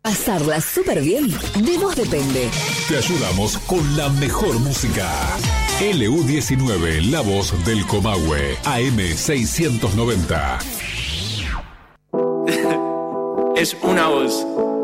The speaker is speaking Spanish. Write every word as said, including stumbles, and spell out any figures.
Pasarla súper bien, de vos depende. Te ayudamos con la mejor música. L U diecinueve, la voz del Comahue, A M seiscientos noventa. Es una voz.